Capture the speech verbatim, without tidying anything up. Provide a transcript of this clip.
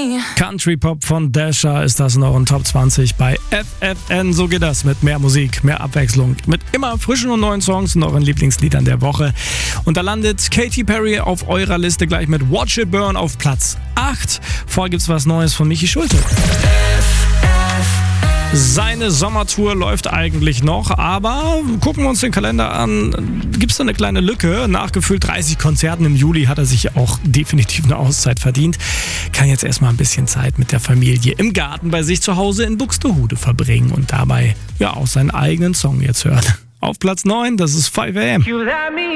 Country Pop von Dasher ist das noch in Top zwanzig bei F F N. So geht das mit mehr Musik, mehr Abwechslung, mit immer frischen und neuen Songs und euren Lieblingsliedern der Woche. Und da landet Katy Perry auf eurer Liste gleich mit Watch It Burn auf Platz acht. Vorher gibt's was Neues von Michi Schulte. Seine Sommertour läuft eigentlich noch, aber gucken wir uns den Kalender an, gibt es da eine kleine Lücke. Nach gefühlt dreißig Konzerten im Juli hat er sich auch definitiv eine Auszeit verdient. Kann jetzt erstmal ein bisschen Zeit mit der Familie im Garten bei sich zu Hause in Buxtehude verbringen und dabei ja auch seinen eigenen Song jetzt hören. Auf Platz neun, das ist five a m.